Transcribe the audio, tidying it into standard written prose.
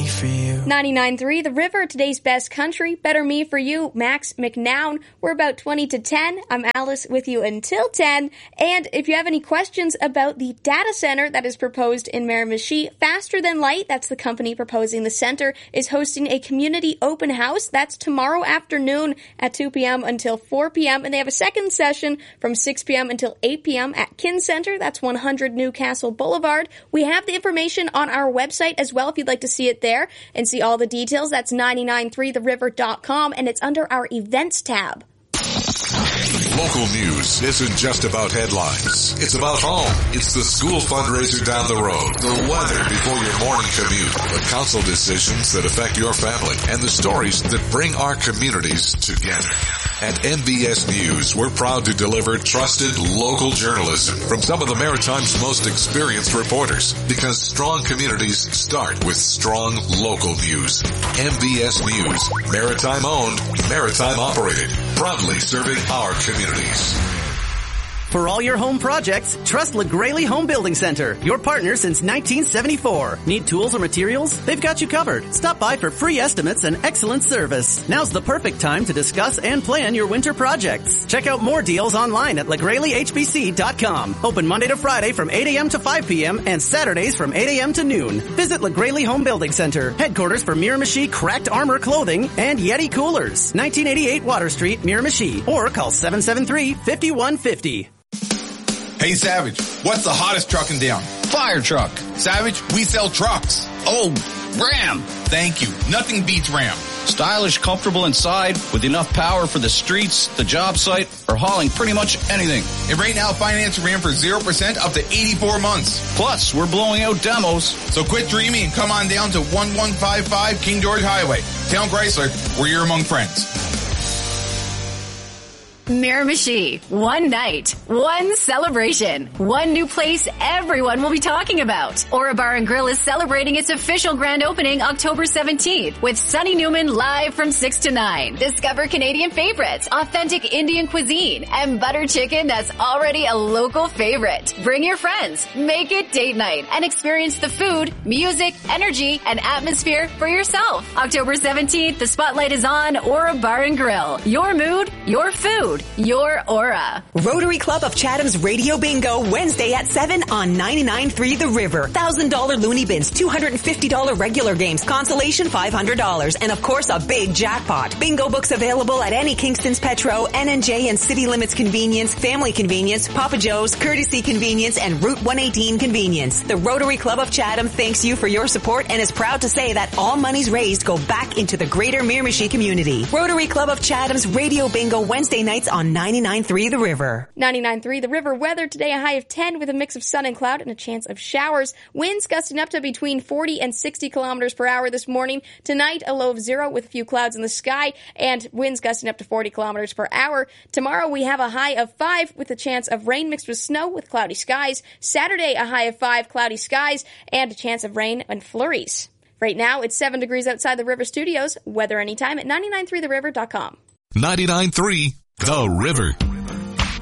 me for you. 99.3 The River, today's best country, Better Me for You, Max McNown. We're about 20 to 10. I'm Alice with you until 10. And if you have any questions about the data center that is proposed in Miramichi, Faster Than Light, that's the company proposing the center, is hosting a community open house. That's tomorrow afternoon at 2 p.m. until 4 p.m. And they have a second session from 6 p.m. until 8 p.m. at Kin Center. That's 100 Newcastle Boulevard. We have the information on our website as well if you'd like to see it there and see all the details. That's 993theriver.com, and it's under our events tab. Local news isn't just about headlines. It's about home. It's the school fundraiser down the road, the weather before your morning commute, the council decisions that affect your family, and the stories that bring our communities together. At MBS News, we're proud to deliver trusted local journalism from some of the Maritime's most experienced reporters, because strong communities start with strong local news. MBS News, Maritime owned, Maritime operated, proudly serving our communities. For all your home projects, trust LaGraley Home Building Center, your partner since 1974. Need tools or materials? They've got you covered. Stop by for free estimates and excellent service. Now's the perfect time to discuss and plan your winter projects. Check out more deals online at LaGraleyHBC.com. Open Monday to Friday from 8 a.m. to 5 p.m. and Saturdays from 8 a.m. to noon. Visit LaGraley Home Building Center, headquarters for Miramichi Cracked Armor Clothing and Yeti Coolers, 1988 Water Street, Miramichi, or call 773-5150. Hey Savage, what's the hottest truck in town? Fire truck. Savage, we sell trucks. Oh, Ram. Thank you. Nothing beats Ram. Stylish, comfortable inside, with enough power for the streets, the job site, or hauling pretty much anything. And right now, finance Ram for 0% up to 84 months. Plus, we're blowing out demos. So quit dreaming and come on down to 1155 King George Highway. Town Chrysler, where you're among friends. Miramichi. One night, one celebration, one new place everyone will be talking about. Aura Bar and Grill is celebrating its official grand opening October 17th with Sunny Newman live from 6 to 9. Discover Canadian favorites, authentic Indian cuisine, and butter chicken that's already a local favorite. Bring your friends, make it date night, and experience the food, music, energy, and atmosphere for yourself. October 17th, the spotlight is on Aura Bar and Grill. Your mood, your food. Your aura. Rotary Club of Chatham's Radio Bingo, Wednesday at 7 on 99.3 The River. $1,000 loony bins, $250 regular games, consolation $500, and of course a big jackpot. Bingo books available at any Kingston's Petro, NNJ and City Limits Convenience, Family Convenience, Papa Joe's, Courtesy Convenience, and Route 118 Convenience. The Rotary Club of Chatham thanks you for your support and is proud to say that all monies raised go back into the greater Miramichi community. Rotary Club of Chatham's Radio Bingo, Wednesday nights on 99.3 The River. 99.3 The River weather today, a high of 10 with a mix of sun and cloud and a chance of showers. Winds gusting up to between 40 and 60 kilometers per hour this morning. Tonight, a low of 0 with a few clouds in the sky and winds gusting up to 40 kilometers per hour. Tomorrow, we have a high of 5 with a chance of rain mixed with snow with cloudy skies. Saturday, a high of 5, cloudy skies, and a chance of rain and flurries. Right now, it's 7 degrees outside the River Studios. Weather anytime at 993theriver.com. 99.3 The River.